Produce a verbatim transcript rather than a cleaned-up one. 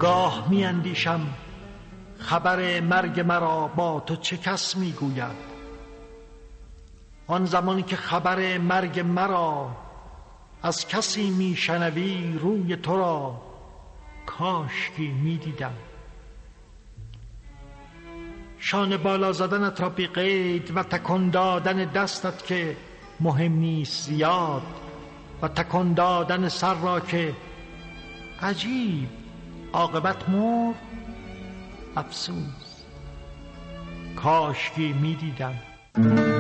گاه می اندیشم خبر مرگ مرا با تو چه کس می گوید. آن زمان که خبر مرگ مرا از کسی می شنوی، روی تو را کاشکی می دیدم. شانه بالا زدنت را بی قید و تکان دادن دستت که مهم نیست زیاد، و تکان دادن سر را که عجیب عاقبت مرد. افسوس کاشکی می دیدم.